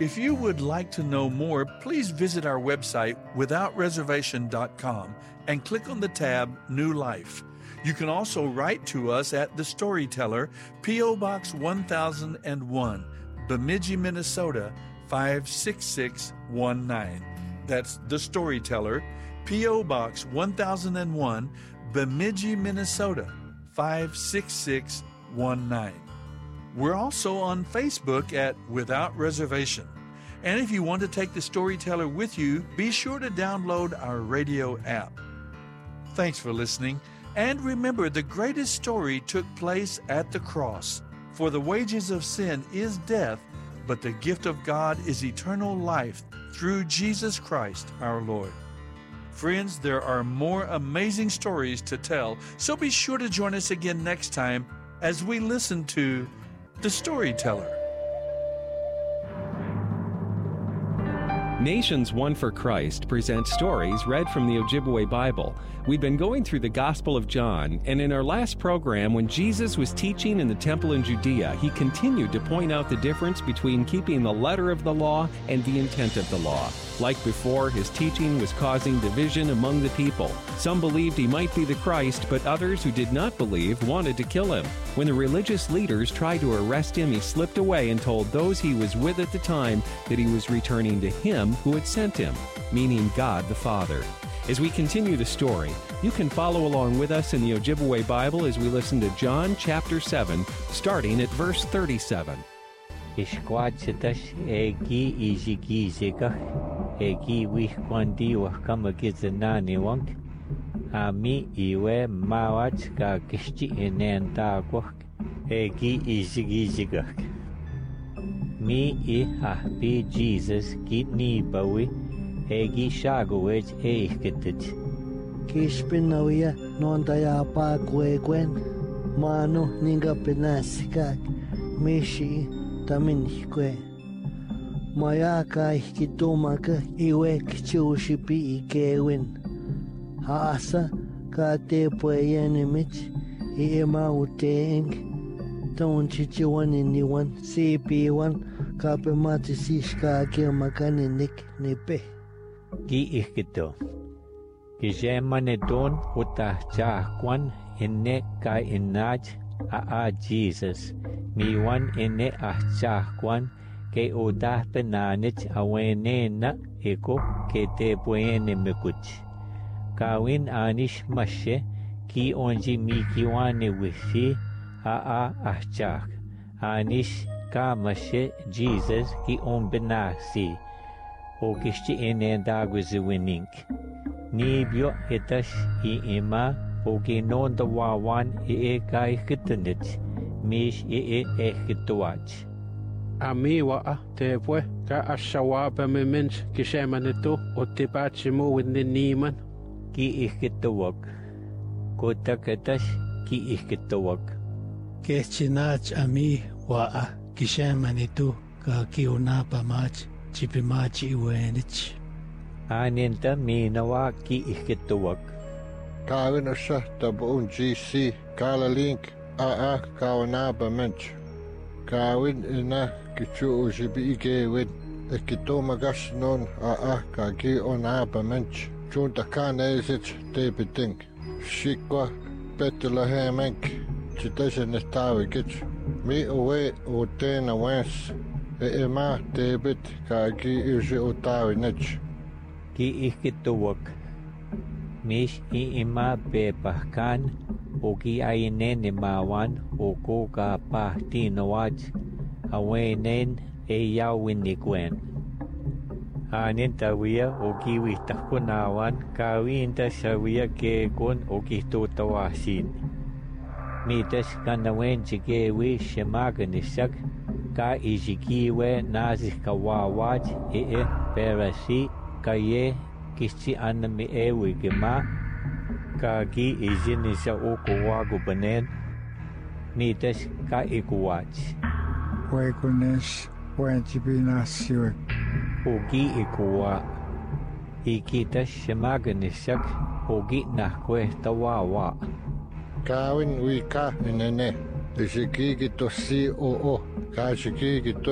If you would like to know more, please visit our website, withoutreservation.com, and click on the tab New Life. You can also write to us at The Storyteller, P.O. Box 1001, Bemidji, Minnesota 56619. That's The Storyteller, P.O. Box 1001, Bemidji, Minnesota 56619. We're also on Facebook at Without Reservation. And if you want to take The Storyteller with you, be sure to download our radio app. Thanks for listening. And remember, the greatest story took place at the cross. For the wages of sin is death, but the gift of God is eternal life through Jesus Christ our Lord. Friends, there are more amazing stories to tell, so be sure to join us again next time as we listen to The Storyteller. Nations One for Christ presents stories read from the Ojibwe Bible. We've been going through the Gospel of John, and in our last program, when Jesus was teaching in the temple in Judea, he continued to point out the difference between keeping the letter of the law and the intent of the law. Like before, his teaching was causing division among the people. Some believed he might be the Christ, but others who did not believe wanted to kill him. When the religious leaders tried to arrest him, he slipped away and told those he was with at the time that he was returning to him who had sent him, meaning God the Father. As we continue the story, you can follow along with us in the Ojibwe Bible as we listen to John chapter 7, starting at verse 37. Ishquachitash egi ijigizika egi wihkwandi wahkamagizanani wank ami iwe mawach ka kishchi enentakwak egi ijigizigak mi I ahbi Jesus kitni bawi egi shagowech eichketit Kishpinawia nondaya pa kwekwen mano ninga penasikak mishi taminhkwe mayaka ihkitumaka iwe kichushipi ikewin haasa kate pueyenimich iema uteeng tonchichiwan niwan sipiwan kapematishishka kemakaninik nipe ki ihkito Kijemanedon utahchahkwan inne ka inach a Jesus miwan inne ahchahkwan ke udah penanich awenena eko ke te puene mekuch kawin anish mashe ki onji mikiwane wifi a ahchah anish ka mashe Jesus ki onbenasi o kishti ene dagwiziwinink Nibyo itash ima oginon dawawan kai kitanit mish ekituach. Amiwa tepwe ka ashawa pamimins kishemanito o tipachimu wininiman ki ikituwak. Kotakatash ki ikituwak. Kechinach ami wa kishemanito ka kiunapamach chipimachi iwenich. Aninta minawa ki ikituwak. Kawin asha tabuun GC kalalink kawanaba mench. Kawin ina kichu ujibi igewin. Ekitomagas non kagi onaba mench. Junta kanezich tebitink. Shikwa petula hemenk. Chiteshen estawikich. Mi uwe utena wens. Ema tebit kagi uji utawinech. Ki ikituwak mish ima pepahkan o ki ainen mawan o ko ka pahtinawaj awenen eyawinnikwen anin tawia o ki wihtakunawan kawin ta sawiya ke kon o ki tutawasin mitas kanawen chikewi shemaganisak ka ijikiwe nazis kawawaj perasi kaye kichi anami ewi gema kagi izin sa ukuwago banen mites ka ikuwach Wekunesh wentibinasiwek ugi ikuwa ikitas shemaganisak ugi nahkwe tawawa Kawin wika inene ishikiki to si o ka shikiki to